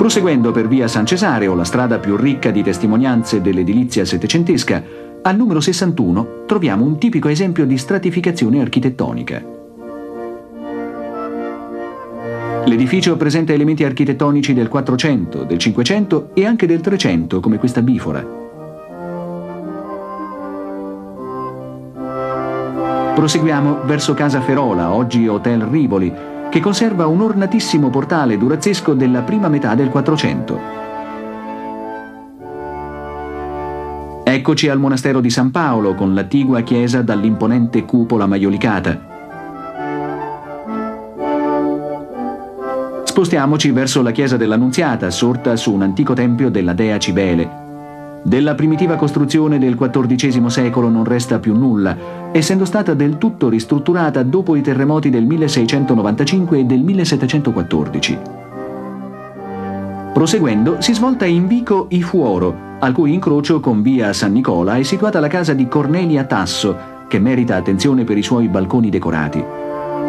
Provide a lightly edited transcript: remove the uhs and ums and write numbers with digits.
Proseguendo per via San Cesareo, la strada più ricca di testimonianze dell'edilizia settecentesca, al numero 61 troviamo un tipico esempio di stratificazione architettonica. L'edificio presenta elementi architettonici del 400, del 500 e anche del 300, come questa bifora. Proseguiamo verso Casa Ferola, oggi Hotel Rivoli, che conserva un ornatissimo portale durazzesco della prima metà del 400. Eccoci al monastero di San Paolo, con l'attigua chiesa dall'imponente cupola maiolicata. Spostiamoci verso la chiesa dell'Annunziata, sorta su un antico tempio della dea Cibele. Della primitiva costruzione del XIV secolo non resta più nulla, essendo stata del tutto ristrutturata dopo i terremoti del 1695 e del 1714. Proseguendo, si svolta in vico I Fuoro, al cui incrocio con via San Nicola è situata la casa di Cornelia Tasso, che merita attenzione per i suoi balconi decorati.